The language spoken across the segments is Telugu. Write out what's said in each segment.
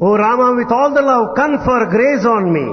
O Rama, with all the love, confer grace on me.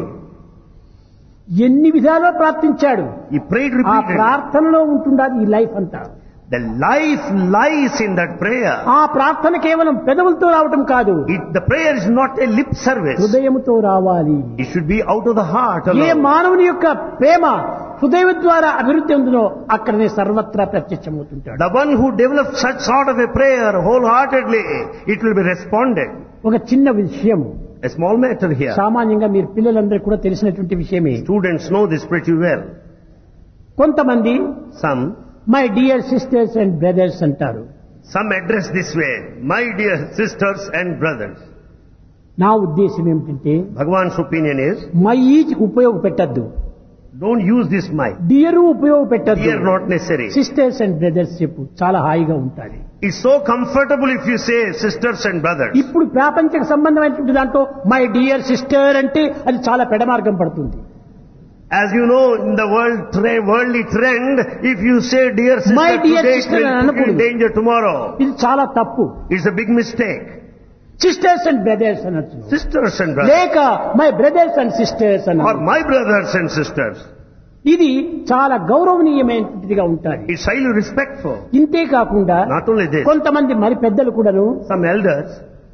ఎన్ని విధాలుగా ప్రార్థించాడు. He prayed ఆ repeatedly. ప్రార్థనలో ఉంటుండాలి ఈ లైఫ్ అంతా. The life lies in that prayer. ఆ ప్రార్థన కేవలం పెదవులతో రావటం కాదు, The prayer is not a lip service. హృదయముతో రావాలి. It should be out of the heart A alone. మానవుని యొక్క ప్రేమ హృదయం ద్వారా అభివృద్ధి ఉందో అక్కడనే సర్వత్రా ప్రత్యక్షమవుతుంటాడు. The one who develops such sort of a prayer wholeheartedly, it will be responded. ఒక చిన్న విషయం, A small matter here. సామాన్యంగా మీరు పిల్లలందరికీ కూడా తెలిసినటువంటి విషయమే. Students know this pretty well. కొంతమంది Some my dear sisters and brothers అంటారు. address this way, my dear sisters and brothers. నా ఉద్దేశం ఏమిటంటే Bhagavan's opinion is, my ఉపయోగపెట్టద్దు, don't use this my. Dear ఉపయోగపెట్టద్దు, Dear not necessary. Sisters and brothers చెప్పు, చాలా హాయిగా ఉంటుంది. It's so comfortable if you say sisters and brothers. ఇప్పుడు ప్రాపంచిక సంబంధమైనటువంటి దాంట్లో మై డియర్ సిస్టర్ అంటే అది చాలా పెడమార్గం పడుతుంది. As you know, in the worldly trend, if you say dear sister My dear today, sister it will అని put you in అనకూడదు. danger tomorrow. ఇది చాలా తప్పు. It's a big mistake. Sisters and brothers అనొచ్చు, Sisters and brothers. లేక my brothers and sisters Or అన్న. my brothers and sisters. ఇది చాలా గౌరవనీయమైనదిగా ఉంటాయి. It's highly respectful. ఇంతే కాకుండా Not only this, కొంతమంది మరి పెద్దలు కూడాను some elders,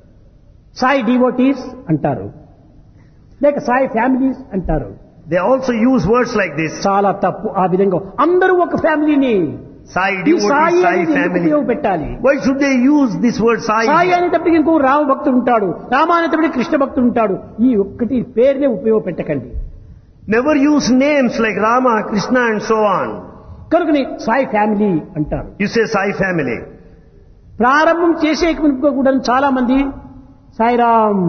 సాయి డివోటీస్ అంటారు, లేక సాయి ఫ్యామిలీస్ అంటారు. they also use words like this. చాలా తప్పు. ఆ విధంగా అందరూ ఒక ఫ్యామిలీని, Sai ఈ devotees, సాయి Sai అనేది ఎందుకు family. ఉపయోగపెట్టాలి? Why should they use this word Sai Sai? అనేటప్పటికి ఇంకో రామ భక్తుడు ఉంటాడు, రామ అనేటప్పటికి కృష్ణ భక్తుడు ఉంటాడు. ఈ ఒక్కటి పేరునే ఉపయోగపెట్టకండి. Never use names like Rama, Krishna and so on. కనుకని సాయి ఫ్యామిలీ అంటారు. You say Sai family. ప్రారంభం చేసే కూడా చాలా మంది Sairam,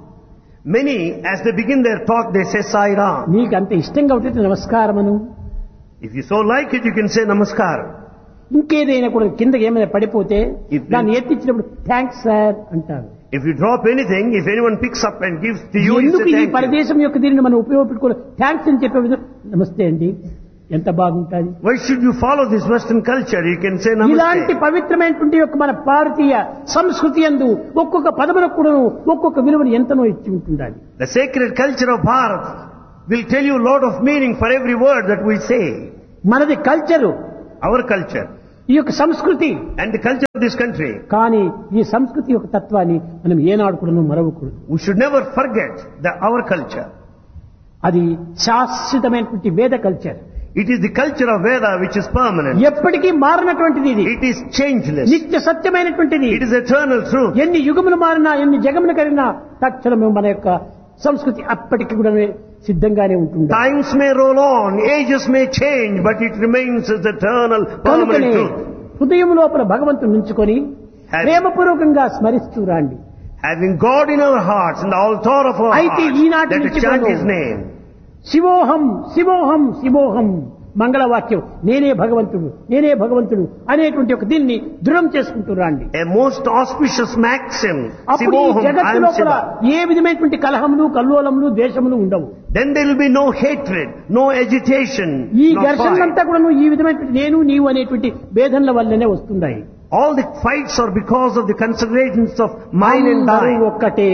Many, as they begin their talk, they say Sai Ram. నీకు అంత ఇష్టంగా ఉంటే నమస్కారమను, If you so like it, you can say Namaskar. ఇంకేదైనా కూడా కింద ఏమైనా పడిపోతే If- దాన్ని ఎత్తిచ్చినప్పుడు థ్యాంక్స్ సార్ అంటారు. If you drop anything, if anyone picks up and gives to you, you ఎందుకు say ఈ thank you. పరదేశం యొక్క దీనిని మనం ఉపయోగపెట్టుకోవాలి? థ్యాంక్స్ అని చెప్పే నమస్తే అండి, ఎంత బాగుంటుంది. Why should you follow this Western culture? You can say ఇలాంటి Namaste. పవిత్రమైనటువంటి యొక్క మన భారతీయ సంస్కృతి యందు ఒక్కొక్క పదములకు కూడా ఒక్కొక్క విలువను ఎంతనో ఇచ్చి ఉంటుండాలి. The sacred culture of Bharat will tell you a lot of meaning for every word that we say. మనది కల్చరు, Our culture ఈ యొక్క సంస్కృతి. and the culture of this country. కానీ ఈ సంస్కృతి యొక్క తత్వాన్ని మనం ఏనాడు కూడా మరవకూడదు. We should never forget our culture. అది శాశ్వతమైనటువంటి వేద culture. It is the culture of Veda which is permanent. ఎప్పటికీ మారినటువంటిది ఇది. It is changeless. నిత్య సత్యమైనటువంటిది. It is eternal truth. ఎన్ని యుగములు మారినా, ఎన్ని జగములు కలిగినా తక్షణమే మన యొక్క సంస్కృతి అప్పటికి కూడా సిద్ధంగానే ఉంటుంది. Times may roll on, ages may change, but it remains as eternal, permanent కనుకనే truth. హృదయం లోపల భగవంతుని ఉంచుకొని ప్రేమపూర్వకంగా స్మరిస్తూ రాండి. Having God in our hearts, in the altar of our అయితే hearts, ఈనాటి let us నుంచి chant మనం His name. శివోహం శివోహం శివోహం మంగళవాక్యం, నేనే భగవంతుడు నేనే భగవంతుడు అనేటువంటి ఒక దీన్ని దృఢం చేసుకుంటూ రాండి. A most auspicious maxim. అప్పుడు ఈ Sivoham, I జగత్తు am లోపల Shiva. ఏ విధమైనటువంటి కలహములు కల్లోలములు ద్వేషములు ఉండవు. Then there will be no hatred, no agitation, ఈ no ఘర్షణలంతా fight. కూడా ఈ విధమైనటువంటి నేను నీవు అనేటువంటి భేదనల వల్లనే వస్తున్నాయి. All the fights are because of the considerations of mine and అందరూ thine. ఒక్కటే.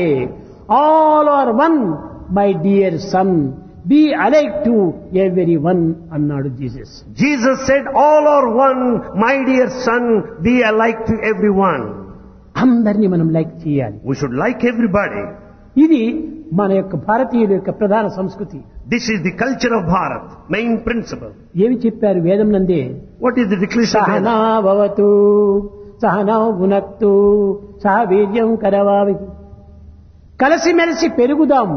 All are one my dear son, be alike to every one అన్నాడు Jesus. Jesus said, all are one, my dear son, be alike to everyone. అందరినీ మనం లైక్ చేయాలి. We should like everybody. ఇది మన యొక్క భారతీయుల యొక్క ప్రధాన సంస్కృతి. This is the culture of Bharat, main principle. ఏమి చెప్పారు వేదం నందే? What is the declaration of Sahana Veda? భవతు సహనౌ భునక్తు సహ వీర్యం కరవావహి. కలిసిమెలిసి పెరుగుదాం,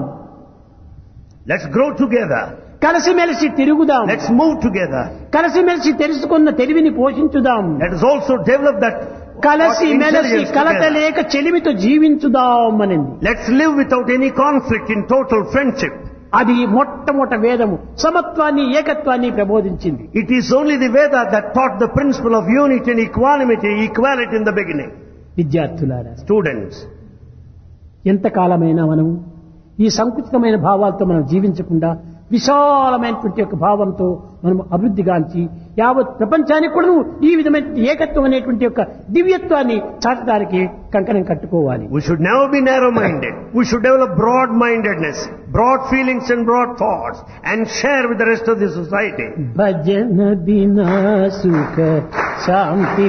Let's grow together. కలిసిమెలిసి తిరుగుదాం, Let's move together. కలిసిమెలిసి తెలుసుకున్న తెలివిని పోషించుదాం, Let us also develop that కలిసిమెలిసి intelligence కలత together. లేక చెలిమితో జీవించుదాం అనింది. Let's live without any conflict in total friendship. అది మొట్టమొదట వేదము సమత్వాన్ని ఏకత్వాన్ని ప్రబోధించింది. It is only the Veda that taught the principle of unity and equality in the beginning. విద్యార్థులారా, Students, ఎంతకాలమైనా మనం ఈ సంకుచితమైన భావాలతో మనం జీవించకుండా విశాలమైనటువంటి యొక్క భావంతో మనం అభివృద్ధిగాంచి యావత్ ప్రపంచానికి కూడా ఈ విధమైన ఏకత్వం అనేటువంటి యొక్క దివ్యత్వాన్ని చాటడానికి కంకణం కట్టుకోవాలి. We should never be narrow-minded. We should develop broad-mindedness, broad feelings and broad thoughts, and share with the rest of the society. భజన బినా సుఖ శాంతి